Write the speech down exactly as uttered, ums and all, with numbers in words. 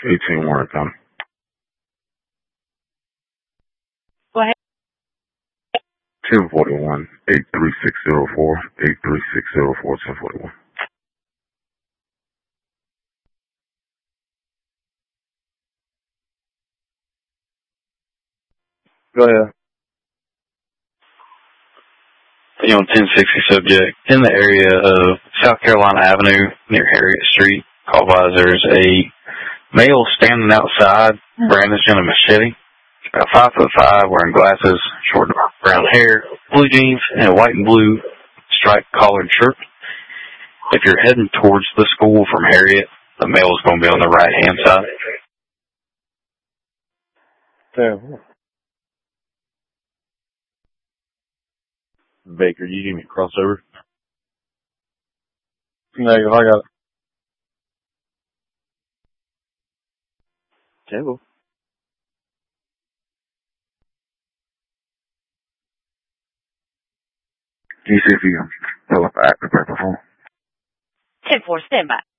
eighteen Warren County. Go ahead. ten forty-one, eight three six zero four, eight three six zero four, ten forty-one. Go ahead. You know, ten sixty subject in the area of South Carolina Avenue near Harriet Street. Call by there's a male standing outside brandishing a machete. About five foot five, wearing glasses, short brown hair, blue jeans, and a white and blue striped collared shirt. If you're heading towards the school from Harriet, the male is going to be on the right hand side. There. Baker, you give me a crossover? Negative, I got it. Table. Can you see if you can pull up an active paper phone? ten four, stand by.